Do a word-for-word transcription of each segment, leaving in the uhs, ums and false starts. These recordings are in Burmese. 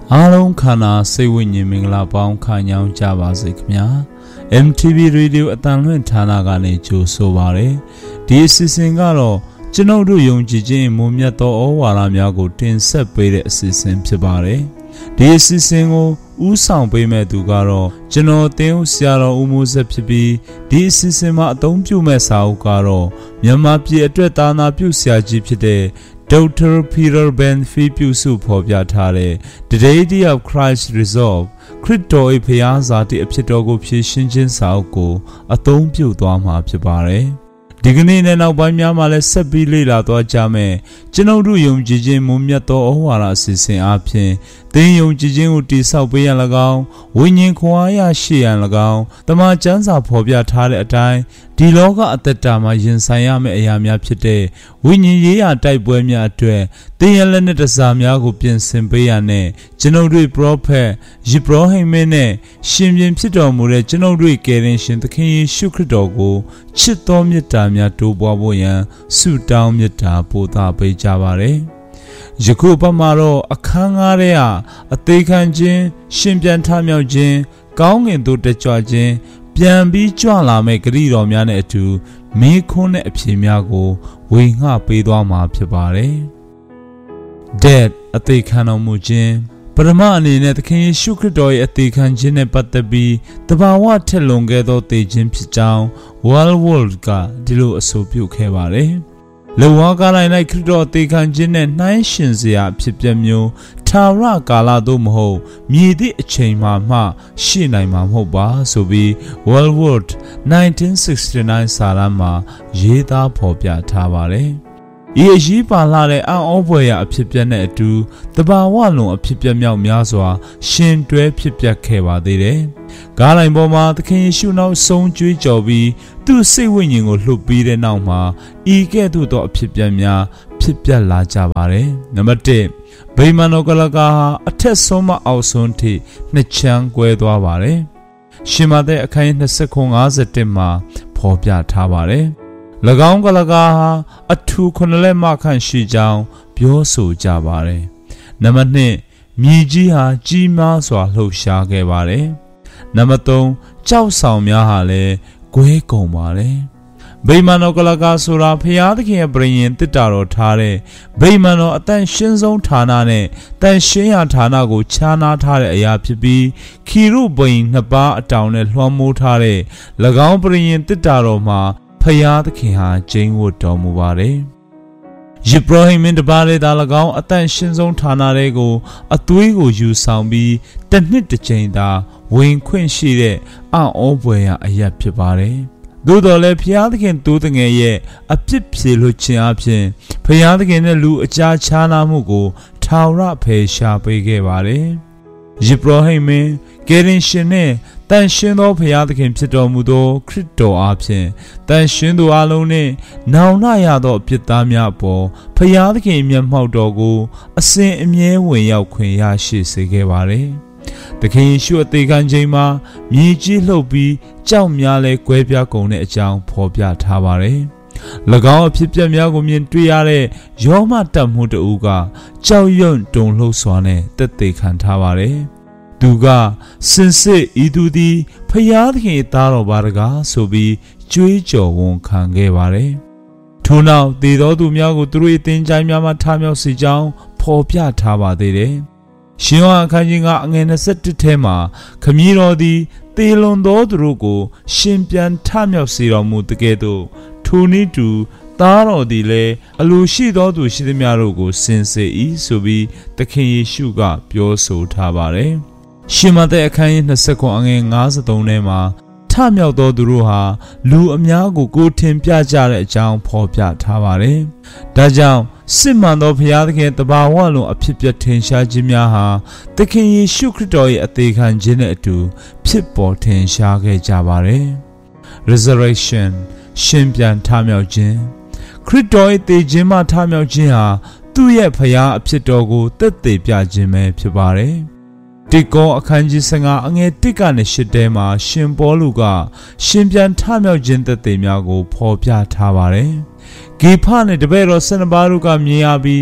အားလုံးခန္ဓာစိတ်ဝိညာဉ်မင်္ဂလာပေါင်းခံညောင်းကြပါစေခင်ဗျာ M T V Radio အတန်လွင့်ဌာနကနေကြိုဆိုပါရယ်ဒီအစီအစဉ်ကတော့ကျွန်ုပ်တို့ယုံကြည်ခြင်းမွန်မြတ်သောဩဝါဒများကိုတင်ဆက်ပေးတဲ့အစီအစဉ်ဖြစ်ပါတယ်ဒီအစီအစဉ်ကိုဥဆောင်ပေးမဲ့သူကတော့ကျွန်တော်သင်ဦးဆရာတော်ဦးမိုးဆက်ဖြစ်ပြီးဒီအစီအစဉ်မှာအသုံးပြုမဲ့စာအုပ်ကတော့မြန်မာပြည်အတွက်သာနာပြုဆရာကြီးဖြစ်တဲ့Doctor Peter Benfi ပြုစုဖော်ပြထားတဲ့ The Deity of Christ Resolve ခရစ်တော်၏ဖျားစာတိအဖြစ်တော်ကိုဖြည့်ရှင်းခြင်းစာအုပ်ကိုအသုံးပြုသွားမှာဖြစ်ပါတယ်။ဒီကနေ့နဲ့နောက်ပိုင်းများမှာလည်းဆက်ပြီးလေ့လာသွားကြမယ်။ကျွန်ုပ်တို့ယုံကြည်ခြင်းမွန်မြတ်သောဩဝါဒအစီအစဉ်အပြင်သင်ယုံကြည်ခြင်းကိုတည်ဆောက်ပေးရန်၎င်းဝိညာဉ်ခွန်အားရရှိရန်၎င်းတမန်ကျမ်းစာဖော်ပြထားတဲ့အတိုင်းဒီလောကအသက်တာမှာရင်ဆိုင်ရမယ့်အရာများဖြစ်တဲ့ဝိညာဉ်ရေးရာတိုက်ပွဲများအတွက်သင်ရလက်နဲ့တစားများကိုပြင်ဆင်ပေးရတဲ့ကျွန်ုပ်တို့ပရောဖက်ယေဘရဟိမင်းနဲ့ရှင်ပြန်ဖြစ်တော်မူတဲ့ကျွန်ုပ်တို့ကယ်တင်ရှင်သခင်ယေရှုခရစ်တော်ကိုချစ်တော်မေတ္တာများတိုးပွားဖို့ရန်ဆုတောင်းမေတ္တာပို့သပေးကြပါရယ်ယခုပတ်မှာတော့အခန်းငါးထဲကအသေးခံခြင်းရှင်ပြန်ထမြောက်ခြင်းကောင်းငင်သို့တကြွခြင်းပြန်ပြီးကြွလာမဲ့ဂရုတော်များနဲ့အတူမေးခွန်းတဲ့အဖြေများကိုဝေငှပေးသွားမှာဖြစ်ပါတယ်။ Death အသေးခံတော်မူခြင်းပရမအနေနဲ့သခင်ယေရှုခရစ်တော်ရဲ့အသေးခံခြင်းနဲ့ပတ်သက်ပြီးတဘာဝထက်လွန်ခဲ့သောသေခြင်းဖြစ်ကြောင်း World World ကဒီလိုအဆိုပြုခဲ့ပါတယ်။လောကကာလ၌ခရစ်တော်အသေးခံခြင်းနဲ့နှိုင်းယှဉ်စရာဖြစ်ပျက်မျိုးထာဝရကာလသို့မဟုတ်မြည်သည့်အချိန်မှမှရှိနိုင်မှာမဟုတ်ပါဆိုပြီး World War nineteen sixty-nine စာတမ်းမှာရေးသားဖော်ပြထားပါတယ်။ဤအရေးပါလာတဲ့အံ့ဩဖွယ်ရာအဖြစ်ပြက်နဲ့အတူတဘာဝလုံးအဖြစ်ပြက်မြောက်များစွာရှင်တွဲဖြစ်ပျက်ခဲ့ပါသေးတယ်။ကားလိုင်ပေါ်မှာသခင်ယေရှုနောက်ဆုံးကြွေးကြော်ပြီးသူ့စိတ်ဝိညာဉ်ကိုလှုပ်ပြီးတဲ့နောက်မှာဤကဲ့သို့သောအဖြစ်ပြက်များဖြစ်ပျက်လာကြပါတယ်။နံပါတ်တစ်ဗိမာန်တော်ကလကာဟာအထက်ဆုံးမှအောက်ဆုံးထိနှစ်ချမ်းကွဲသွားပါတယ်။ရှင်မသက်အခန်းยี่สิบ fifty-oneမှာဖော်ပြထားပါတယ်။၎င်းကလကာဟာအထူခုနှစ်လက်မခန့်ရှိကြောင်းပြောဆိုကြပါတယ်။နံပါတ်နှစ်မြေကြီးဟာကြီးမားစွာလှုပ်ရှားခဲ့ပါတယ်။နံပါတ်သုံးကြောက်ဆောင်များဟာလည်းကွဲကုန်ပါတယ်။ဗိမာန်တော်ကလကာဆိုတာဖျားသခင်ရဲ့ပြရင်တစ်တာတော်ထားတဲ့ဗိမာန်တော်အတန်ရှင်းဆုံးဌာနနဲ့တန်ရှင်းရာဌာနကိုခြားနားထားတဲ့အရာဖြစ်ပြီးခီရုဘိန်နှစ်ပါးအတောင်နဲ့လွှမ်းမိုးထားတဲ့၎င်းပြရင်တစ်တာတော်မှာဖယားသခင်ဟာကျင်းဝတ်တော်မူပါတယ်။ယေဘရဟိမင်းတပါးလေးသာ၎င်းအတန်ရှင်းဆုံးဌာနတွေကိုအသွေးကိုယူဆောင်ပြီးတစ်နှစ်တစ်ကြိမ်သာဝင်ခွင့်ရှိတဲ့အံ့ဩဖွယ်ရာအရာဖြစ်ပါတယ်။သို့တော်လည်းဖယားသခင်သူတငယ်ရဲ့အပြစ်ဖြေလွှတ်ခြင်းအပြင်ဖယားသခင်နဲ့လူအကြားခြားနာမှုကိုထာဝရဖယ်ရှားပေးခဲ့ပါတယ်။ယေဘရဟိမင်းကယ်တင်ရှင်နဲ့တန်ရှင်းသောဖယားသခင်ဖြစ်တော်မူသောခရစ်တော်အားဖြင့်တန်ရှင်းသူအလုံးနှင့်နောင်နှရသောအပြစ်သားများအပေါ်ဖယားသခင်မျက်မှောက်တော်ကိုအစဉ်အမြဲဝင်ရောက်ခွင့်ရရှိစေခဲ့ပါတယ်။သခင်ယေရှုအသေးခံခြင်းမှာမြေကြီးလှုပ်ပြီးကြောက်များလဲကွဲပြားကုန်တဲ့အကြောင်းဖော်ပြထားပါတယ်။၎င်းအဖြစ်ပြက်များကိုမြင်တွေ့ရတဲ့ယောမတတ်မှုတဦးကကြောက်ရွံ့တုန်လှုပ်စွာနဲ့တက်သေးခံထားပါတယ်။သူကစင်စစ်ဤသူသည်ဖယားသခင်သားတော်ပါတကားဆိုပြီးကြွေးကြော်ဝန်ခံခဲ့ပါတယ်။ထို့နောက်သေသောသူများကိုသူတို့၏သင်္ချိုင်းများမှထမြောက်စေကြောင်းဖော်ပြထားပါသေးတယ်။ရှင်ယောဟန်အခန်းကြီးကအငယ်ยี่สิบเอ็ดထဲမှာခမည်းတော်သည်သေလွန်သောသူတို့ကိုရှင်ပြန်ထမြောက်စေတော်မူတကယ်သို့ထိုနည်းတူသားတော်သည်လည်းအလိုရှိသောသူရှိသမျှတို့ကိုစင်စေ၏ဆိုပြီးသခင်ယေရှုကပြောဆိုထားပါတယ်။ရှင်မသက်အခန်းยี่สิบ အငယ်fifty-threeထဲမှာထမြောက်သောသူတို့ဟာလူအများကိုကိုယ်ထင်ပြကြတဲ့အကြောင်းဖော်ပြထားပါတယ်။ဒါကြောင့်စစ်မှန်သောဘုရားသခင်တဘာဝလုံးအဖြစ်ပြထင်ရှားခြင်းများဟာသခင်ယေရှုခရစ်တော်ရဲ့အသေးခံခြင်းနဲ့အတူဖြစ်ပေါ်ထင်ရှားခဲ့ကြပါတယ်။ Resurrection ရှင်ပြန်ထမြောက်ခြင်းခရစ်တော်ရဲ့သေခြင်းမှထမြောက်ခြင်းဟာသူ့ရဲ့ဘုရားအဖြစ်တော်ကိုသက်သေပြခြင်းပဲဖြစ်ပါတယ်။တိကောအခန်းကြီးfifteenအငယ်oneကနေeightထဲမှာရှင်ပေါလုကရှင်ပြန်ထမြောက်ခြင်းသက်သေများကိုဖော်ပြထားပါတယ်။ဂေဖနဲ့တပည့်တော်twelveပါးတို့ကမြင်ရပြီးထ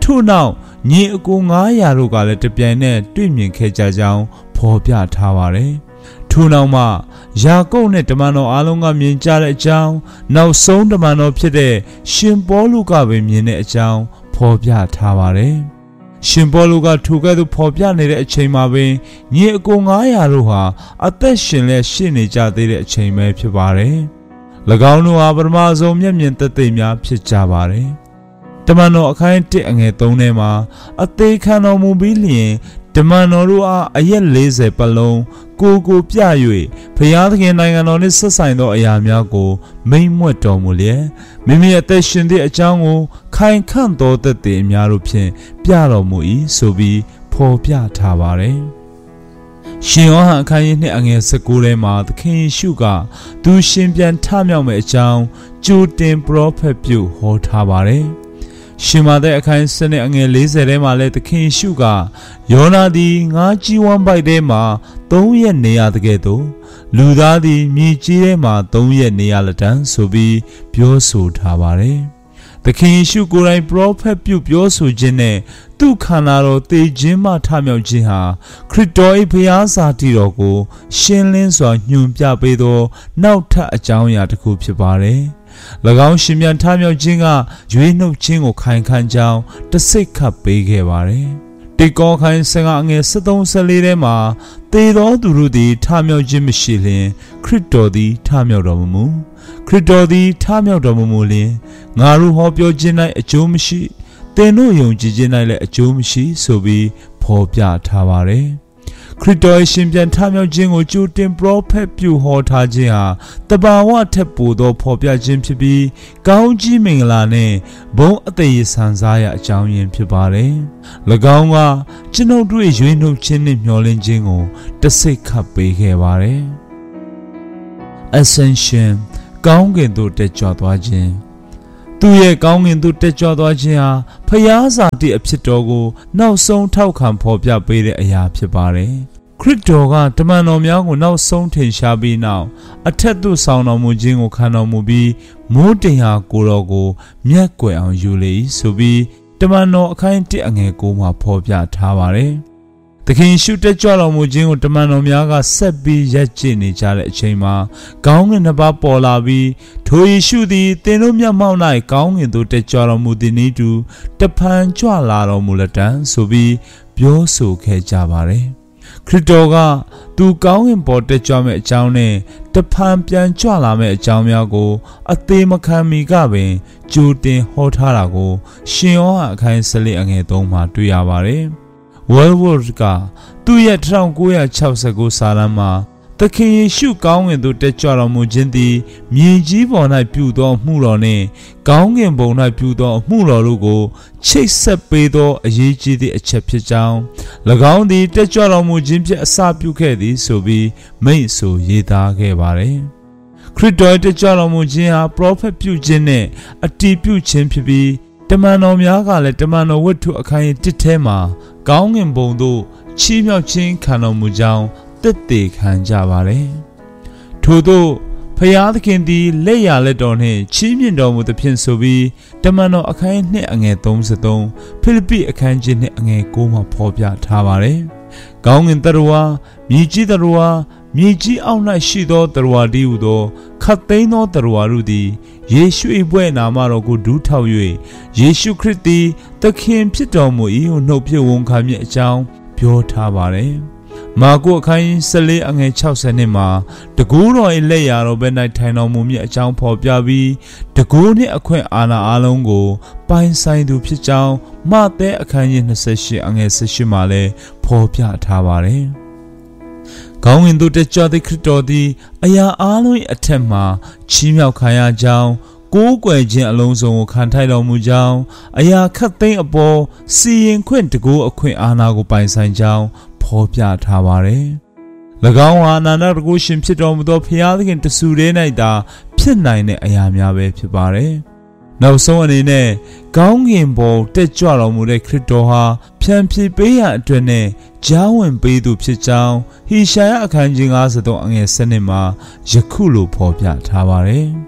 ထို့နောက်ညီအကိုငါးရာတို့ကလည်းတပြိုင်နက်တွေ့မြင်ခဲ့ကြကြောင်းဖော်ပြထားပါတယ်။ထို့နောက်မှယာကုပ်နဲ့တမန်တော်အားလုံးကမြင်ကြတဲ့အကြောင်းနောက်ဆုံးတမန်တော်ဖြစ်တဲ့ရှင်ပေါလုကပဲမြင်တဲ့အကြောင်းဖော်ပြထားပါတယ်။ရှင်ပေါလုကထိုကဲ့သို့ဖော်ပြနေတဲ့အချိန်မှာပင်ညီအကိုငါးရာတို့ဟာအသက်ရှင်လက်ရှိနေကြသေးတဲ့အချိန်ပဲဖြစ်ပါတယ်။၎င်းတို့ဟာပထမဆုံးမျက်မြင်သက်သေများဖြစ်ကြပါတယ်။တမန်တော်အခန်းတစ်အငယ်သုံးထဲမှာအသေးခံတော်မူပြီးလျင်တမန်တော်တို့အားအရက်လေးဆယ်ပတ်လုံးကိုကိုပြ၍ဘုရားသခင်နိုင်ငံတော်နှင့်ဆက်ဆိုင်သောအရာများကိုမိန့်မွက်တော်မူလျက်မိမိအသက်ရှင်သည့်အကြောင်းကိုခိုင်ခန့်သောသက်သေအများတို့ဖြင့်ပြတော်မူ၏ဆိုပြီးဖော်ပြထားပါတယ်။ရှင်ယောဟန်အခန်းကြီးနှစ်အငယ်၁၉ထဲမှာသခင်ယေရှုကသူရှင်ပြန်ထမြောက်မယ့်အကြောင်းကြိုတင်ပရောဖက်ပြုဟောထားပါတယ်။ရှင်မာသက်အခန်းစနစ်အငယ်၄၀ထဲမှာလည်းသခင်ယေရှုကယောနာသည်ငါးကြီးဝမ်းပိုက်ထဲမှာသုံးရက်နေရတဲ့ကဲ့သို့လူသားသည်မြေကြီးထဲမှာသုံးရက်နေရလက်တန်းဆိုပြီးပြောဆိုထားပါတယ်။သခင်ယေရှုကိုယ်တိုင်ပရောဖက်ပြုပြောဆိုခြင်းနဲ့သူ့ခန္ဓာတော်သေခြင်းမှထမြောက်ခြင်းဟာခရစ်တော်၏ဘုရားစာတည်တော်ကိုရှင်းလင်းစွာညွှန်ပြပေးသောနောက်ထပ်အကြောင်းအရာတစ်ခုဖြစ်ပါတယ်။၎င်းရှင်ပြန်ထမြောက်ခြင်းကရွေးနှုတ်ခြင်းကိုခိုင်ခန့်ကြောင်းတစိတ်ခတ်ပေးခဲ့ပါတယ်။တိကောခိုင်ဆင်ကအငယ်၁၃ ၁၄ထဲမှာသေသောသူတို့သည်ထမြောက်ခြင်းမရှိလျင်ခရစ်တော်သည်ထမြောက်တော်မမူခရစ်တော်သည်ထမြောက်တော်မမူလျင်ငါတို့ဟောပြောခြင်း၌အကျိုးမရှိသင်တို့ယုံကြည်ခြင်း၌လည်းအကျိုးမရှိဆိုပြီးဖော်ပြထားပါတယ်။ခရစ်တော်ရဲ့ရှင်ပြန်ထမြောက်ခြင်းကိုကြိုတင်ပရောဖက်ပြုဟောထားခြင်းဟာတဘာဝထက်ပိုသောဖော်ပြခြင်းဖြစ်ပြီးကောင်းကြီးမင်္ဂလာနဲ့ဘုန်းအသေးဆန်စားရာအကြောင်းရင်းဖြစ်ပါတယ်။၎င်းကကျွန်ုပ်တို့ရွေးနှုတ်ခြင်းနဲ့မျှော်လင့်ခြင်းကိုတစိတ်ခတ်ပေးခဲ့ပါတယ်။ Ascension ကောင်းကင်သို့တက်ကြွသွားခြင်းသူရဲ့ကောင်းကင်သို့တက်ကြွသွားခြင်းဟာဖျားစာတိအဖြစ်တော်ကိုနောက်ဆုံးထောက်ခံဖော်ပြပေးတဲ့အရာဖြစ်ပါတယ်။ခရစ်တော်ကတမန်တော်များကိုနောက်ဆုံးထင်ရှားပြီးနောက်အထက်သို့ဆောင်တော်မူခြင်းကိုခံတော်မူပြီးမိုးတင်ဟာကိုတော်ကိုမျက်ကွယ်အောင်ယူလေ၏ဆိုပြီးတမန်တော်အခန်းတစ်အငယ်ကိုမှာဖော်ပြထားပါတယ်။သခင်ယေရှုတက်ကြွတော်မူခြင်းကိုတမန်တော်များကဆက်ပြီးရပ်ကျင့်နေကြတဲ့အချိန်မှာကောင်းကင်နှစ်ပါးပေါ်လာပြီးထိုယေရှုသည်သင်တို့မျက်မှောက်၌ကောင်းကင်သို့တက်ကြွတော်မူသည်နည်းတူတဖန်ကြွလာတော်မူလက်တံဆိုပြီးပြောဆိုခဲ့ကြပါတယ်။ခရစ်တော်ကသူကောင်းကင်ပေါ်တက်ကြွမဲ့အကြောင်းနဲ့တဖန်ပြန်ကြွလာမဲ့အကြောင်းများကိုအသေးမခံမီကပင်ကြိုတင်ဟောထားတာကိုရှင်ယောဟန်အခန်း၁၄အငယ်၃မှာတွေ့ရပါတယ်။ World ကသူ့ရဲ့၁၉၆၉စာတမ်းမှာသခင်ယေရှုကောင်းကင်သို့တက်ကြွတော်မူခြင်းသည်မြေကြီးပေါ်၌ပြုသောအမှုတော်နှင့်ကောင်းကင်ဘုံ၌ပြုသောအမှုတော်တို့ကိုချိတ်ဆက်ပေးသောအရေးကြီးသည့်အချက်ဖြစ်ကြောင်း၎င်းသည်တက်ကြွတော်မူခြင်းဖြင့်အစပြုခဲ့သည်ဆိုပြီးမိန့်ဆိုရေးသားခဲ့ပါတယ်။ခရစ်တော်တက်ကြွတော်မူခြင်းဟာပရောဖက်ပြုခြင်းနှင့်အတည်ပြုခြင်းဖြစ်ပြီးတမန်တော်များကလည်းတမန်တော်ဝတ္ထုအခန်းကြီးတစ်ထဲမှာကောင်းကင်ဘုံသို့ချီးမြှောက်ခြင်းခံတော်မူကြောင်းသက်သေခံကြပါတယ်။ထို့သောဖျားသခင်သည်လက်ရလက်တော်နှင့်ချီးမြှင့်တော်မူသဖြင့်ဆိုပြီးတမန်တော်အခန်းနှစ်အငယ်၃၃ဖိလိပ္ပိအခန်းကြီးနှစ်အငယ်၉မှာဖော်ပြထားပါတယ်။ကောင်းကင်တရဝါမြေကြီးတရဝါမြေကြီးအောက်၌ရှိသောတရဝါတည်းဟူသောခတ်သိမ်းသောတရဝါတို့သည်ယေရှု၏ဘွဲ့နာမတော်ကိုဒူးထောက်၍ယေရှုခရစ်သည်သခင်ဖြစ်တော်မူ၏ဟုနှုတ်ဖြစ်ဝန်ခံမည်အကြောင်းပြောထားပါတယ်။မာကုအခန်း၁၄အငယ်၆၀မှာတကူတော်၏လက်ရာတော်ဘက်၌ထိုင်တော်မူမည်အကြောင်းဖော်ပြပြီးတကူနှင့်အခွင့်အာဏာအလုံးကိုပိုင်ဆိုင်သူဖြစ်ကြောင်းမဿဲအခန်းကြီး၂၈အငယ်၁၈မှာလည်းဖော်ပြထားပါတယ်။ကောင်းကင်သို့တက်ကြွသည့်ခရစ်တော်သည်အရာအားလုံး၏အထက်မှချီးမြှောက်ခံရကြောင်းကိုးကွယ်ခြင်းအလုံးစုံကိုခံထိုက်တော်မူကြောင်းအရာခတ်သိမ်းအပေါ်စီရင်ခွင့်တကူအခွင့်အာဏာကိုပိုင်ဆိုင်ကြောင်းဖော်ပြထားပါတယ်။၎င်းဟာအနန္တတကုရှင်ဖြစ်တော်မူသောဖျားသခင်တဆူထဲ၌သာဖြစ်နိုင်တဲ့အရာများပဲဖြစ်ပါတယ်။နောက်ဆုံးအနေနဲ့ကောင်းကင်ပေါ်တက်ကြွတော်မူတဲ့ခရစ်တော်ဟာဖြန်ဖြေပေးရအတွက်နဲ့ကြားဝင်ပေးသူဖြစ်ကြောင်းဟေရှာယအခန်းကြီး၅၃အငယ်၁၂မှာယခုလိုဖော်ပြထားပါတယ်။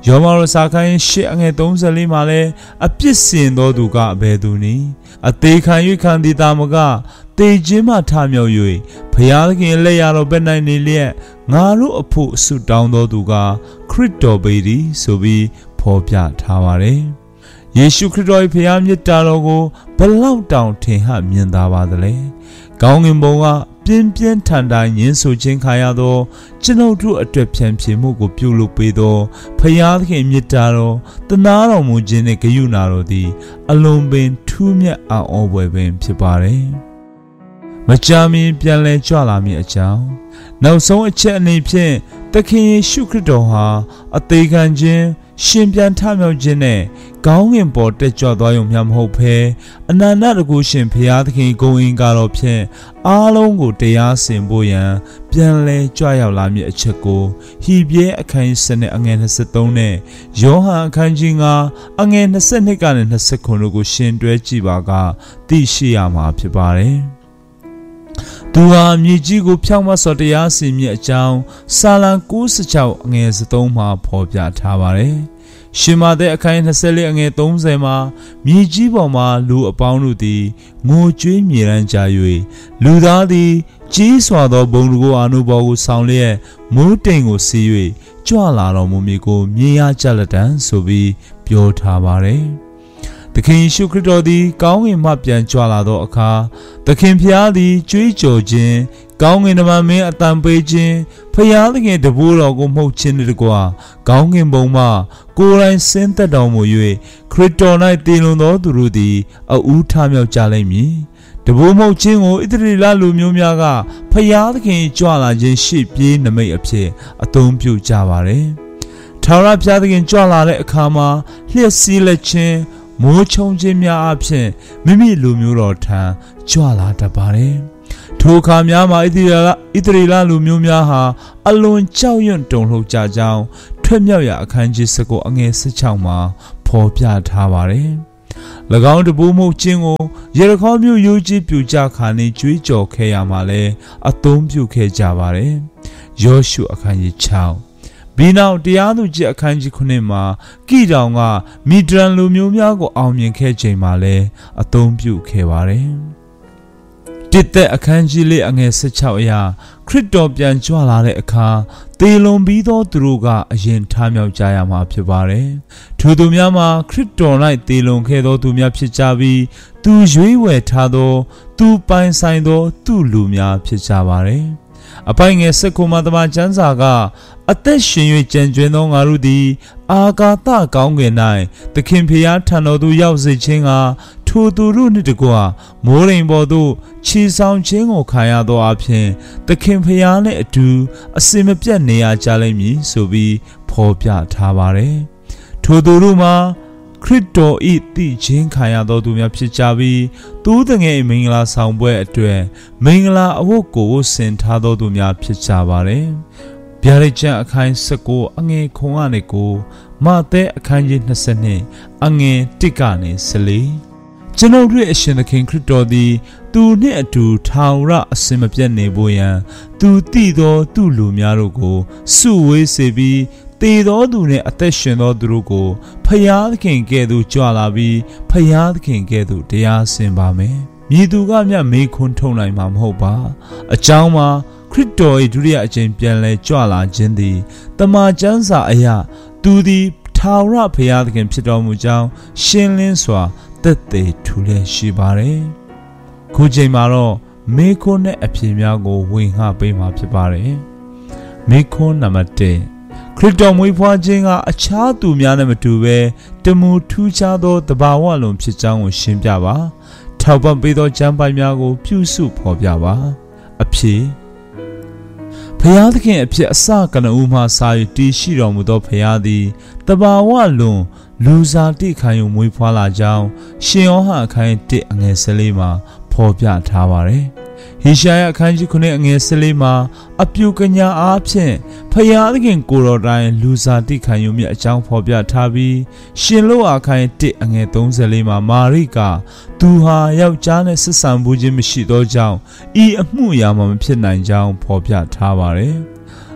ယောမရောစာခိုင်းရှစ်အငယ်သုံးဆယ်လေးမှာလဲအပြစ်စင်သောသူကအဘယ်သူနည်းအသေးခံ၍ခံသည်တာမကတေခြင်းမှထမြောက်၍ဘုရားသခင်လက်ရတော်ပဲ့နိုင်နေလျက်ငါတို့အဖို့ဆုတောင်းတော်သူကခရစ်တော်ပေသည်ဆိုပြီးဖော်ပြထားပါတယ်ယေရှုခရစ်တော်၏ဘုရားမြတ်တာတော်ကိုဘလောက်တောင်ထင်ဟမြင်သာပါသလဲကောင်းကင်ဘုံကပြင်းပြင်းထန်ထန်ညှင်းဆိုခြင်းခါရသောကျွန်ုပ်တို့အတွက်ဖြန့်ဖြေမှုကိုပြုလုပ်ပေးသောဘုရားသခင်မြတ်တာတော်တနာတော်မူခြင်းနှင့်ဂရုဏာတော်သည်အလွန်ပင်ထူးမြတ်အံ့ဩဖွယ်ပင်ဖြစ်ပါတယ်မကြာမီပြန်လည်ကြွလာမည်အကြောင်းနောက်ဆုံးအချက်အနေဖြင့်သခင်ယေရှုခရစ်တော်ဟာအသေးခံခြင်းရှင်ပြန်ထမြောက်ခြင်းနဲ့ကောင်းကင်ပေါ်တက်ကြွသွားရုံမျှမဟုတ်ဘဲအနန္တတကုရှင်ဘုရားသခင်ဂုဏ်အင်္ဂါတော်ဖြင့်အားလုံးကိုတရားစင်ဖို့ရန်ပြန်လည်ကြွရောက်လာမည်အချက်ကိုဟိပြဲအခန်းကြီးစနစ်အငယ်နှစ်ဆယ်သုံးနဲ့ယောဟန်အခန်းကြီးငါအငယ်နှစ်ဆယ်နှစ်ကနေနှစ်ဆယ်ခုတို့ကိုရှင်တွဲကြည့်ပါကသိရှိရမှာဖြစ်ပါတယ်သူဟာမြေကြီးကိုဖြောင့်မတ်စွာတရားစီရင်အကြောင်းစာလံ၉၆အငယ်သုံးမှာဖော်ပြထားပါတယ်။ရှင်မာသက်အခန်း၂၄အငယ်၃၀မှာမြေကြီးပေါ်မှာလူအပေါင်းတို့သည်ငိုကြွေးမြေရန်ကြ၍လူသားသည်ကြီးစွာသောဘုံတကိုအာနုဘော်ကိုဆောင်လျက်မိုးတိမ်ကိုစီး၍ကြွလာတော်မူမည်ကိုမြင်ရကြလက်တံဆိုပြီးပြောထားပါတယ်။သခင်ယေရှုခရစ်တော်သည်ကောင်းကင်မှပြန်ကြွလာသောအခါသခင်ဖျားသည်ကြွေးကြော်ခြင်းကောင်းကင်တမန်မင်းအတန်ပေးခြင်းဖျားသခင်တပည့်တော်ကိုမှုတ်ခြင်းတကွာကောင်းကင်ဘုံမှကိုယ်တိုင်ဆင်းသက်တော်မူ၍ခရစ်တော်၌တည်လွန်သောသူတို့သည်အဦးထမြောက်ကြလိမ့်မည်တပည့်မှုတ်ခြင်းကိုဣသရေလလူမျိုးများကဖျားသခင်ကြွလာခြင်းရှေ့ပြေးနမိတ်အဖြစ်အသုံးပြုကြပါတယ်ထာဝရဘုရားသခင်ကြွလာတဲ့အခါမှာလျှက်စီးလက်ခြင်းမိုးချုံခြင်းများအဖြစ်မိမိလူမျိုးတော်ထံကြွလာတတ်ပါတယ်။ထိုအခါများမှာဣသရေလဣသရေလလူမျိုးများဟာအလွန်ကြောက်ရွံ့တုန်လှုပ်ကြကြောင်းထွက်မြောက်ရာအခန်းကြီး၁၉အငယ်၁၆မှာဖော်ပြထားပါတယ်။၎င်းတပူးမှုချင်းကိုယေရခေါမြို့ရိုးကြီးပြူကြခါနေကြွေးကြော်ခဲ့ရမှာလဲအသုံးပြုခဲ့ကြပါတယ်။ယောရှုအခန်းကြီး၆ဘီနောက်တရားသူကြီးအခန်းကြီးခုနှစ်မှာကိတောင်ကမီဒရန်လူမျိုးများကိုအောင်မြင်ခဲ့ချိန်မှာလဲအသုံးပြုခဲ့ပါတယ်။တစ်သက်အခန်းကြီးလေးအငယ်၁၆အရာခရစ်တော်ပြန်ကြွလာတဲ့အခါသေလွန်ပြီးသောသူတို့ကအရင်ထမြောက်ကြရမှာဖြစ်ပါတယ်။ထိုသူများမှာခရစ်တော်၌သေလွန်ခဲ့သောသူများဖြစ်ကြပြီးသူရွေးဝယ်ထားသောသူပိုင်ဆိုင်သောသူလူများဖြစ်ကြပါတယ်။အပိုင်ငယ်စက္ကူမသမကျမ်းစာကအသက်ရှင်၍ကြံကျွင်းသောငါတို့သည်အာကာသကောင်းကင်၌သခင်ဖျားထံတော်သို့ရောက်စေခြင်းကထိုသူတို့နှင့်တကွမိုးရိမ်ပေါ်သို့ခြေဆောင်ခြင်းကိုခံရသောအဖြစ်သခင်ဖျားနှင့်အတူအစင်မပြတ်နေရကြလိမ့်မည်ဆိုပြီးဖော်ပြထားပါတယ်။ထိုသူတို့မှာခရစ်တော်၏တည်ခြင်းခံရသောသူများဖြစ်ကြပြီးသူတငယ်မင်္ဂလာဆောင်ပွဲအတွက်မင်္ဂလာအဝတ်ကိုဆင်ထားသောသူများဖြစ်ကြပါတယ်။ဗျာဒိတ်ကျမ်းအခန်း၁၉အငယ်ခုကနေကိုမဿဲအခန်းကြီး၂၂အငယ်၁ကနေ၁၄ကျွန်ုပ်တို့အရှင်သခင်ခရစ်တော်သည်သူနှင့်အတူထာဝရအစင်မပြတ်နေဖို့ရန်သူတည်သောသူလူများတို့ကိုစုဝေးစေပြီးတည်သောသူနှင့်အသက်ရှင်သောသူတို့ကိုဖယားသခင်ကဲ့သို့ကြွလာပြီးဖယားသခင်ကဲ့သို့တရားစင်ပါမယ်။မြည်သူကမျှမေးခွန်းထုတ်နိုင်မှာမဟုတ်ပါ။အကြောင်းမှာခရစ်တော်၏ဒုတိယအကြိမ်ပြန်လည်ကြွလာခြင်းသည်တမန်ကျမ်းစာအရသူသည်ထာဝရဘုရားသခင်ဖြစ်တော်မူကြောင်းရှင်းလင်းစွာသက်သေထူလျက်ရှိပါတယ်။ခုချိန်မှာတော့မေးခွန်းနဲ့အဖြေများကိုဝင်ဟပေးမှာဖြစ်ပါတယ်။မေးခွန်းနံပါတ်၁ခရစ်တော်မွေးဖွားခြင်းကအခြားသူများနဲ့မတူဘဲတမူထူးခြားသောတဘာဝလုံးဖြစ်ကြောင်းကိုရှင်းပြပါထောက်ပံ့ပေးသောကျမ်းပိုင်များကိုပြုစုဖော်ပြပါအဖြေဘုရားသခင်အဖြစ်အစကနဦးမှစာ၍တည်ရှိတော်မူသောဘုရားသည်တဘာဝလုံးလူစားတိခံယူမွေးဖွားလာကြောင်းရှင်ယောဟန်အခန်း၁အငယ်၁၄မှာဖော်ပြထားပါတယ်ဟေရှာယအခန်းကြီးခုနှစ်အငယ်၁၄မှာအပြုကညာအားဖြင့်ဖယားသခင်ကိုယ်တော်တိုင်လူစားတိခံယူမြအကြောင်းဖော်ပြထားပြီးရှင်လောအခန်း၁အငယ်၃၄မှာမာရိကသူဟာယောက်ျားနဲ့ဆက်ဆံမှုခြင်းမရှိသောကြောင့်ဤအမှုအရာမှမဖြစ်နိုင်ကြောင်းဖော်ပြထားပါတယ်။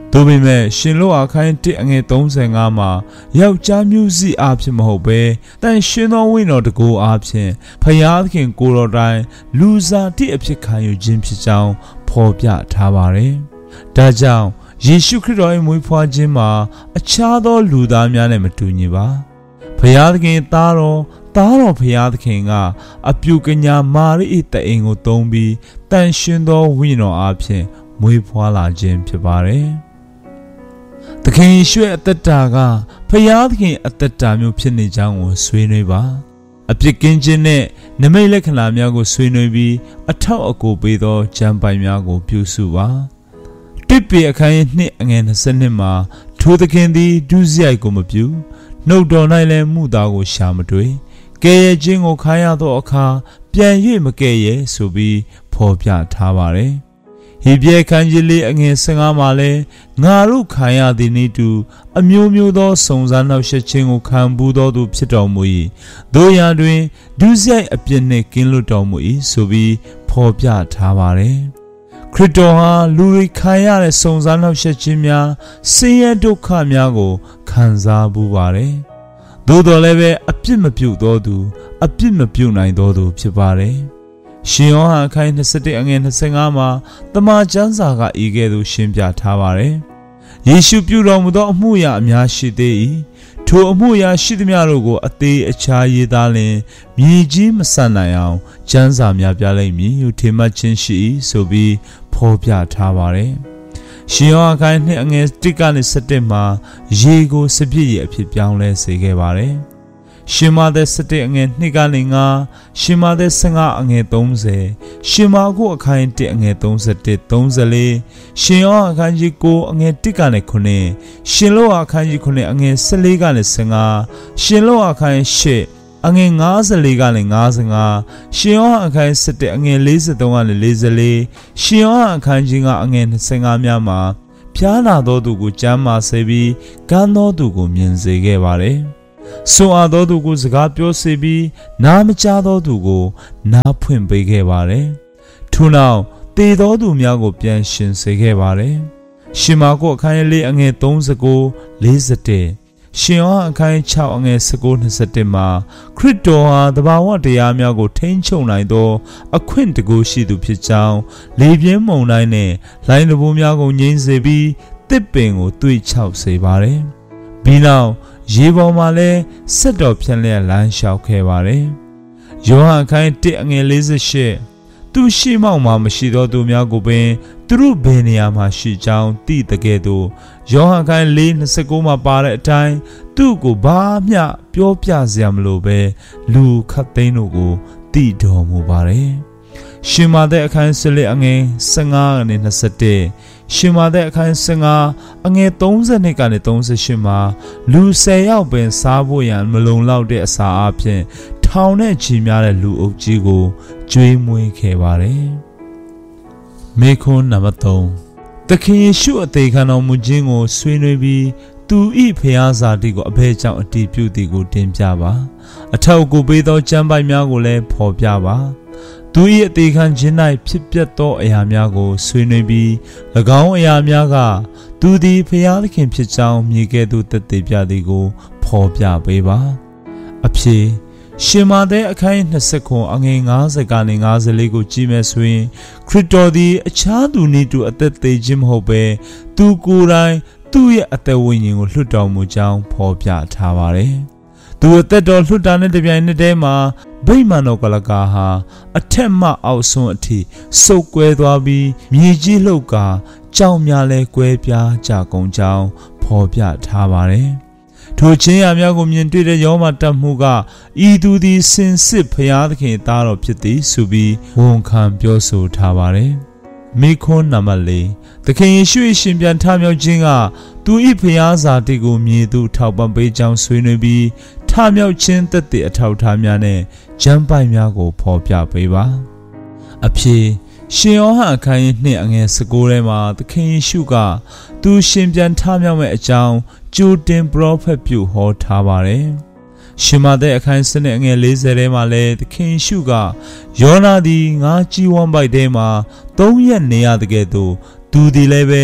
သို့ပေမဲ့ရှင်လို့အခန်းတစ်အငယ်သုံးဆယ်ငါမှာယောက်ျားမျိုးစိအားဖြင့်မဟုတ်ဘဲတန်ရှင်သောဝိညာဉ်တော်တကူအားဖြင့်ဖယားသခင်ကိုယ်တော်တိုင်လူစားတိအဖြစ်ခံယူခြင်းဖြစ်ကြောင်းဖော်ပြထားပါတယ်။ဒါကြောင့်ယေရှုခရစ်တော်၏မွေးဖွားခြင်းမှာအခြားသောလူသားများနဲ့မတူညီပါ။ဖယားသခင်သားတော်သားတော်ဖယားသခင်ကအပြုကညာမာရိ၏တအိမ်ကိုသုံးပြီးတန်ရှင်သောဝိညာဉ်တော်အားဖြင့်မွေးဖွားလာခြင်းဖြစ်ပါတယ်။သခင်ယေရှုရဲ့အသက်တာကဖယားသခင်အသက်တာမျိုးဖြစ်နေကြောင်းကိုဆွေးနွေးပါအပြစ်ကင်းခြင်းနဲ့နမိတ်လက္ခဏာများကိုဆွေးနွေးပြီးအထောက်အကူပေးသောကျမ်းပိုင်များကိုပြုစုပါတစ်ပေအခန်းနှစ်အငယ်နှစ်ဆယ်နှစ်မှာထိုသခင်သည်ဒုစရိုက်ကိုမပြုနှုတ်တော်၌လည်းမှုသားကိုရှာမတွေ့ကဲရဲ့ခြင်းကိုခါရသောအခါပြန်၍မကဲ့ရဲ့ဆိုပြီးဖော်ပြထားပါတယ်ဟေဘရဲခန်းကြီးလေးအငယ်၁၅မှာလဲငါတို့ခံရသည်နည်းတူအမျိုးမျိုးသောစုံစမ်းနှောက်ယှက်ခြင်းကိုခံပူးသောသူဖြစ်တော်မူ၏တို့ရာတွင်ဒုစရိုက်အပြစ်နှင့်ကင်းလွတ်တော်မူ၏ဆိုပြီးဖော်ပြထားပါတယ်ခရစ်တော်ဟာလူတွေခံရတဲ့စုံစမ်းနှောက်ယှက်ခြင်းများဆင်းရဲဒုက္ခများကိုခံစားပူးပါတယ်သို့တော်လည်းပဲအပြစ်မပြုသောသူအပြစ်မပြုနိုင်သောသူဖြစ်ပါတယ်ရှင်ယောဟန်အခန်း၂၁အငယ်၂၅မှာတမန်ကျမ်းစာကဤကဲ့သို့ရှင်းပြထားပါတယ်။ယေရှုပြုတော်မူသောအမှုရာအများရှိသေး၏။ထိုအမှုရာရှိသမျှတို့ကိုအသေးအခြားရေးသားလျင်မြေကြီးမဆန်နိုင်အောင်ကျမ်းစာများပြလိမ့်မည်ဟုထင်မှတ်ခြင်းရှိ၏ဆိုပြီးဖော်ပြထားပါတယ်။ရှင်ယောဟန်အခန်း၂အငယ်၁ကနေ၁၁မှာရေကိုစပြည့်ရအဖြစ်ပြောင်းလဲစေခဲ့ပါတယ်။ရှင်မာသက်၁၁အငယ်၂ကနေ၅ရှင်မာသက်၁၅အငယ်၃၀ရှင်မာကုအခန်း၁အငယ်၃၁ ၃၄ရှင်ယောဟန်အခန်းကြီး၉အငယ်၁ကနေ၉ရှင်လောအခန်းကြီး၉အငယ်၁၄ကနေ၁၅ရှင်လောအခန်း၈အငယ်၅၄ကနေ၅၅ရှင်ယောဟန်အခန်း၁၁အငယ်၄၃ကနေ၄၄ရှင်ယောဟန်အခန်းကြီး၅အငယ်၂၅များမှာဖျားနာသောသူကိုကျမ်းမာစေပြီးကန်းသောသူကိုမြင်စေခဲ့ပါတယ်ဆိုအားသောသူကိုစကားပြောစေပြီးနားမကြားသောသူကိုနားဖွင့်ပေးခဲ့ပါတယ်။ထို့နောက်တေသောသူများကိုပြန်ရှင်စေခဲ့ပါတယ်။ရှင်မာကုအခန်းလေးအငယ်၃၉ ၄၁ရှင်ယောဟန်အခန်း၆အငယ်၁၉ ၂၁မှာခရစ်တော်ဟာတဘာဝတရားများကိုထိန်းချုပ်နိုင်သောအခွင့်တကူရှိသူဖြစ်ကြောင်းလေပြင်းမုန်တိုင်းနဲ့လိုင်းတဘိုးများကိုငြိမ်းစေပြီးတစ်ပင်ကိုတွေးချောက်စေပါတယ်။ပြီးနောက်ရေပေါ်မှာလဲဆက်တော်ဖြန့်လျက်လမ်းလျှောက်ခဲ့ပါတယ်။ယောဟန်အခန်း၁အငယ်၄၈သူရှိမောက်မှာမရှိသောသူများကိုပင်သူတို့ဘယ်နေရာမှာရှိကြောင်းသိတဲ့ကဲ့သို့ယောဟန်အခန်း၄၂၉မှာပါတဲ့အတိုင်းသူ့ကိုဘာမျှပြောပြစရာမလိုပဲလူခတ်သိန်းတို့ကိုသိတော်မူပါတယ်။ရှင်မာသက်အခန်း၁၄အငယ်၁၅ကနေ၂၁ရှင်မာသက်အခန်း၁၅အငယ်၃၂ကနေ၃၈မှာလူ၁၀ယောက်ပင်စားဖို့ရန်မလုံလောက်တဲ့အစာအဖြစ်ထောင်နဲ့ချီများတဲ့လူအုပ်ကြီးကိုကျွေးမွေးခဲ့ပါတယ်။မေခွန်းနံပါတ်၃သခင်ယေရှုအသေးခံတော်မူခြင်းကိုဆွေးနွေးပြီးသူဤဖျားစာတိကိုအဘဲကြောင့်အတည်ပြုသည်ကိုတင်ပြပါအထောက်အကူပေးသောကျမ်းပိုက်များကိုလည်းဖော်ပြပါသူ၏အသေးခံခြင်း၌ဖြစ်ပျက်သောအရာများကိုဆွေးနွေးပြီး၎င်းအရာများကသူသည်ဖျားသခင်ဖြစ်ကြောင်းမြေကဲ့သို့သက်သေပြသည်ကိုဖော်ပြပေးပါအဖြစ်ရှင်မာသက်အခန်း၂၉အငယ်၅၀ကနေ၅၄ကိုကြည့်မယ်ဆိုရင်ခရစ်တော်သည်အခြားသူနည်းတူအသက်သေးခြင်းမဟုတ်ဘဲသူကိုယ်တိုင်သူ့ရဲ့အသက်ဝိညာဉ်ကိုလွှတ်တော်မူကြောင်းဖော်ပြထားပါတယ်။သူအသက်တော်လွှတ်တာနဲ့တပြိုင်နက်တည်းမှာဗိမာန်တော်ကလကာဟာအထက်မှအောက်ဆုံးအထိစုပ်ကွဲသွားပြီးမြေကြီးလှုပ်ကာကြောင်များလဲကွဲပြားကြကုန်ကြောင်းဖော်ပြထားပါတယ်။ထိုချင်းရာများကိုမြင်တွေ့တဲ့ယောမတတ်မှုကဤသူသည်စင်စစ်ဖျားသခင်သားတော်ဖြစ်သည်ဆိုပြီးဝန်ခံပြောဆိုထားပါတယ်။မိခွန်းနံပါတ်၄သခင်ယေရှု၏ရှင်ပြန်ထမြောက်ခြင်းကသူ၏ဖျားစာတိကိုမြည်သူထောက်ပံ့ပေးကြောင်းဆွေးနွေးပြီးထမြောက်ခြင်းသက်သေအထောက်ထားများနဲ့ကျမ်းပိုက်များကိုဖော်ပြပေးပါအဖြစ်ရှင်ယောဟန်အခန်း၂အငယ်၁၉ထဲမှာသခင်ယေရှုကသူရှင်ပြန်ထမြောက်မဲ့အကြောင်းကြိုတင်ပရောဖက်ပြုဟောထားပါတယ်ရှင်မာသက်အခန်း၁၂အငယ်၄၀ထဲမှာလည်းသခင်ယေရှုကယောနာသည်ငါးကြီးဝမ်းပိုက်ထဲမှာသုံးရက်နေရတဲ့ကဲ့သို့သူသည်လည်းပဲ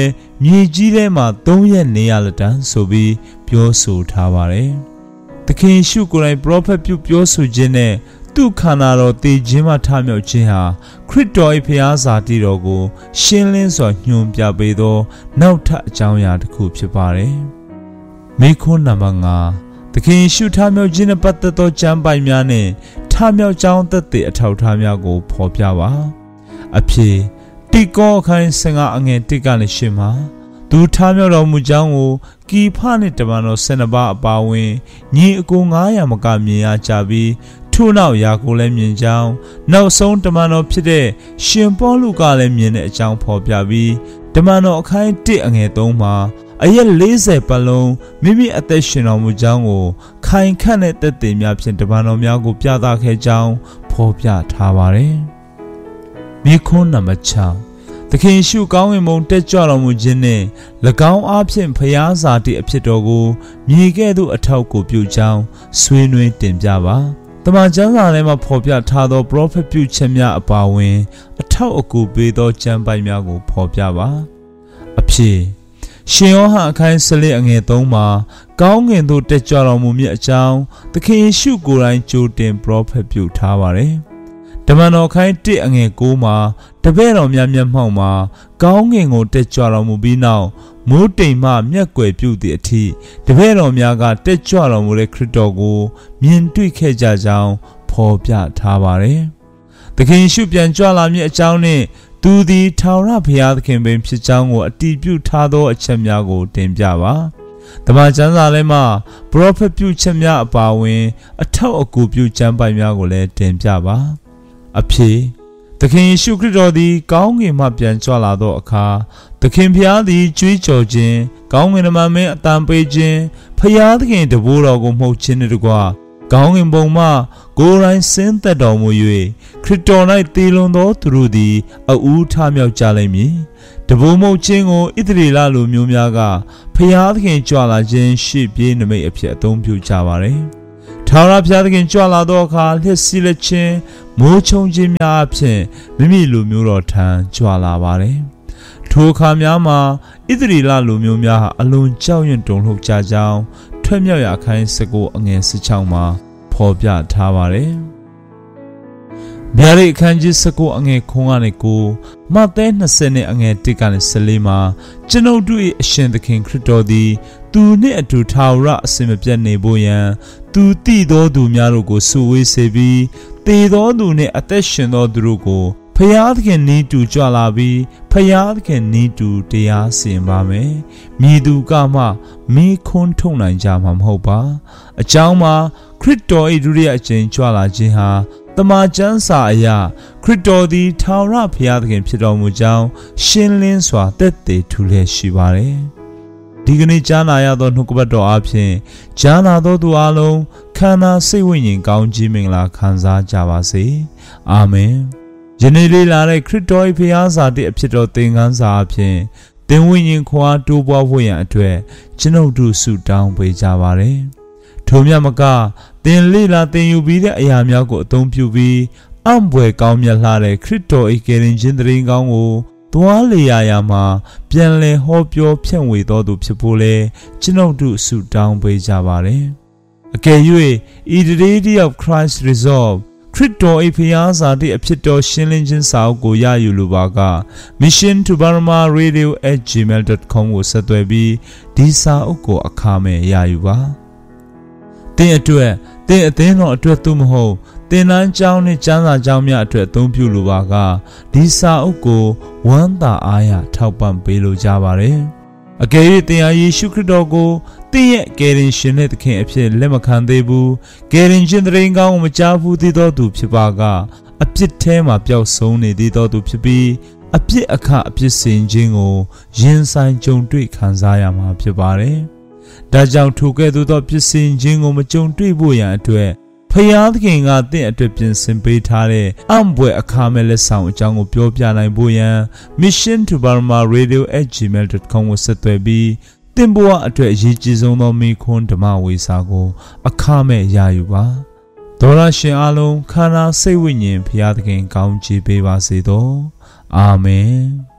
မြေကြီးထဲမှာသုံးရက်နေရလက်တန်းဆိုပြီးပြောဆိုထားပါတယ်။သခင်ယေရှုကိုယ်တိုင်ပရောဖက်ပြုပြောဆိုခြင်းနဲ့သူ့ခန္ဓာတော်တည်ခြင်းမှထမြောက်ခြင်းဟာခရစ်တော်၏ဖျားစာတိတော်ကိုရှင်းလင်းစွာညွှန်ပြပေးသောနောက်ထပ်အကြောင်းအရာတစ်ခုဖြစ်ပါတယ်။မိခွန်းနံပါတ်၅သခင်ယေရှုထမြောက်ခြင်းနဲ့ပတ်သက်သောကျမ်းပိုင်များနဲ့ထမြောက်ကြောင်းသက်သေအထောက်အထားများကိုဖော်ပြပါ။အဖြစ်တိကောအခန်း၁၅အငယ်၁ကနေ၈မှာသူထမြောက်တော်မူကြောင်းကိုကီဖနှင့်တမန်တော်၁၂ပါးအပါအဝင်ညီအကို၅ရာမကမြင်ရကြပြီးထို့နောက်ယာကိုလည်းမြင်ကြောင်းနောက်ဆုံးတမန်တော်ဖြစ်တဲ့ရှင်ပေါလုကလည်းမြင်တဲ့အကြောင်းဖော်ပြပြီးတမန်တော်အခန်း၁အငယ်၃မှာအရက်၄၀ပတ်လုံးမိမိအသက်ရှင်တော်မူကြောင်းကိုခိုင်ခန့်တဲ့သက်သေများဖြင့်တမန်တော်များကိုပြသခဲ့ကြောင်းဖော်ပြထားပါတယ်။မိခွန်းနံပါတ်၆သခင်ယေရှုကောင်းကင်ဘုံတက်ကြွတော်မူခြင်းနှင့်၎င်းအားဖြင့်ဖျားစာတိအဖြစ်တော်ကိုမြေကဲ့သို့အထောက်ကိုပြုကြောင်းဆွေးနွေးတင်ပြပါတမန်ကျမ်းစာထဲမှာဖော်ပြထားသောပရောဖက်ပြုချက်များအပါအဝင်အထောက်အကူပေးသောကျမ်းပိုင်များကိုဖော်ပြပါအဖြစ်ရှင်ယောဟန်အခန်း၁၄အငယ်၃မှာကောင်းကင်သို့တက်ကြွတော်မူမည်အကြောင်းသခင်ယေရှုကိုယ်တိုင်ကြိုတင်ပရောဖက်ပြုထားပါတယ်တမန်တော်ခိုင်းတစ်အငယ်၉မှာတပည့်တော်များမျက်မှောက်မှာကောင်းကင်ကိုတက်ကြွတော်မူပြီးနောက်မိုးတိမ်မှမျက်ကွယ်ပြုသည့်အထိတပည့်တော်များကတက်ကြွတော်မူတဲ့ခရစ်တော်ကိုမြင်တွေ့ခဲ့ကြကြောင်းဖော်ပြထားပါတယ်။သခင်ယေရှုပြန်ကြွလာမည်အကြောင်းနှင့်သူသည်ထာဝရဘုရားသခင်ပင်ဖြစ်ကြောင်းကိုအတည်ပြုထားသောအချက်များကိုတင်ပြပါ။တမန်ကျမ်းစာထဲမှာပရောဖက်ပြုချက်များအပါအဝင်အထောက်အကူပြုကျမ်းပိုင်များကိုလည်းတင်ပြပါ။အဖြစ်သခင်ယေရှုခရစ်တော်သည်ကောင်းကင်မှပြန်ကြွလာသောအခါသခင်ဖျားသည်ကြွေးကြော်ခြင်းကောင်းကင်နမမင်းအတန်ပေးခြင်းဖျားသခင်တဘိုးတော်ကိုမှုတ်ခြင်းတို့ကကောင်းကင်ဘုံမှကိုယ်တိုင်ဆင်းသက်တော်မူ၍ခရစ်တော်၌တည်လွန်သောသူတို့သည်အဦးထမြောက်ကြလိမ့်မည်တဘိုးမှုတ်ခြင်းကိုဣသရေလလူမျိုးများကဖျားသခင်ကြွလာခြင်းရှေ့ပြေးနမိတ်အဖြစ်အသုံးပြုကြပါれထာဝရဘုရားသခင်ကြွလာသောအခါလျှက်စီးလက်ခြင်းမိုးချုံခြင်းများအဖြစ်မိမိလူမျိုးတော်ထံကြွလာပါတယ်။ထိုအခါများမှာဣသရေလလူမျိုးများဟာအလွန်ကြောက်ရွံ့တုန်လှုပ်ကြကြောင်းထွက်မြောက်ရာအခန်း၁၉အငယ်၁၆မှာဖော်ပြထားပါတယ်။ဗျာဒိတ်အခန်းကြီး၁၉အငယ်ခွန်ကနေကိုမဿဲ၂၀နဲ့အငယ်၁ကနေ၁၄မှာကျွန်ုပ်တို့၏အရှင်သခင်ခရစ်တော်သည်သူနှင့်အတူထာဝရအစဉ်မပြတ်နေဖို့ရန်သူတည်သောသူများတို့ကိုစုဝေးစေပြီးတည်သောသူနှင့်အသက်ရှင်သောသူတို့ကိုဖျားသခင်နီးတူကြွလာပြီးဖျားသခင်နီးတူတရားစီရင်ပါမယ်။မြည်သူကမှမိခွန်းထုတ်နိုင်ကြမှာမဟုတ်ပါ။အကြောင်းမှာခရစ်တော်၏ဒုတိယအကြိမ်ကြွလာခြင်းဟာတမန်ကျမ်းစာအရခရစ်တော်သည်ထာဝရဘုရားသခင်ဖြစ်တော်မူကြောင်းရှင်းလင်းစွာသက်သေထူလျက်ရှိပါတယ်။ဒီကနေ့ကြားနာရသောနှုတ်ကပတ်တော်အဖြစ်ကြားနာသောသူအလုံးခန္ဓာစိတ်ဝိညာဉ်ကောင်းကြီးမင်္ဂလာခံစားကြပါစေ။အာမင်။ယနေ့လေးလာတဲ့ခရစ်တော်၏ဘုရားစာတိအဖြစ်တော်သင်ခန်းစာအဖြစ်သင်ဝိညာဉ်ခွာတိုးပွားဖို့ရန်အတွက်ကျွန်ုပ်တို့ဆုတောင်းပေးကြပါရစေ။ထို့မြတ်မကသင်လေးလာသင်ယူပြီးတဲ့အရာများကိုအသုံးပြုပြီးအံ့ဘွယ်ကောင်းမြတ်လှတဲ့ခရစ်တော်၏ကယ်တင်ခြင်းတရင်ကောင်းကိုသွားလေရာရာမှာပြန်လည်ဟောပြောဖြန့်ဝေတော်သူဖြစ်ဖို့လဲကျွန်ုပ်တို့ဆုတောင်းပေးကြပါရစေ။အကယ်၍ in the day of Christ resolve ခရစ်တော်၏ဖျားစာတိအဖြစ်တော်ရှင်းလင်းခြင်းစာအုပ်ကိုရယူလိုပါက mission to burma radio at gmail dot com ကိုဆက်သွယ်ပြီးဒီစာအုပ်ကိုအခမဲ့ရယူပါ။သင်အတွက်သင်အသင်းတော်အတွက်သို့မဟုတ်သင်တန်းကျောင်းနဲ့ကျမ်းစာကျောင်းများအတွက်အသုံးပြုလိုပါကဒီစာအုပ်ကိုဝမ်းသာအားရထောက်ပံ့ပေးလိုကြပါရစေ။အကယ်၍သင်ဟာယေရှုခရစ်တော်ကိုသင်ရဲ့ကယ်တင်ရှင်နဲ့သခင်အဖြစ်လက်မခံသေးဘူးကယ်တင်ရှင်တရင်ကောင်းကိုမကြားဘူးသေးသောသူဖြစ်ပါကအပြစ်ထဲမှာပျောက်ဆုံးနေသေးသောသူဖြစ်ပြီးအပြစ်အခအပြစ်စင်ခြင်းကိုရင်ဆိုင်ကြုံတွေ့ခံစားရမှာဖြစ်ပါတယ်။ဒါကြောင့်ထိုကဲ့သို့သောပြစ်စင်ခြင်းကိုမကြုံတွေ့ဖို့ရန်အတွက်ဖျားသခင်ကတင့်အတွက်ပြင်ဆင်ပေးထားတဲ့အံ့ဘွယ်အခါမဲ့လက်ဆောင်အကြောင်းကိုပြောပြနိုင်ဖို့ရန် mission to burma radio at gmail dot com ကိုဆက်သွယ်ပြီးသင်ဘဝအတွက်အရေးကြီးဆုံးသောမိခွန်းဓမ္မဝေစာကိုအခမဲ့ရယူပါဒေါရရှင်အလုံးခန္ဓာစိတ်ဝိညာဉ်ဖျားသခင်ကောင်းချီးပေးပါစေသောအာမင်